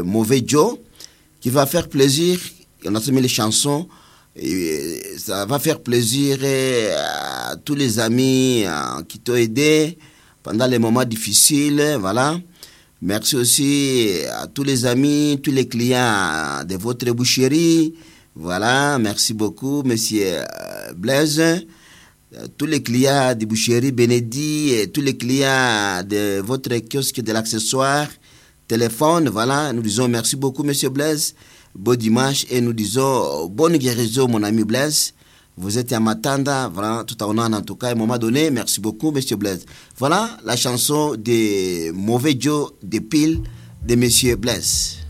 Mauvais Joe qui va faire plaisir. On a mis les chansons. Et ça va faire plaisir à tous les amis qui t'ont aidé pendant les moments difficiles. Voilà. Merci aussi à tous les amis, tous les clients de votre boucherie. Voilà. Merci beaucoup, monsieur Blaise. Tous les clients de boucherie Bénédit et tous les clients de votre kiosque de l'accessoire, téléphone. Voilà. Nous disons merci beaucoup, monsieur Blaise. Bon dimanche et nous disons bonne guérison, mon ami Blaise. Vous êtes à Matanda, voilà, tout en tout cas, à un moment donné. Merci beaucoup, monsieur Blaise. Voilà la chanson de Mauvais Joe de Pile de monsieur Blaise.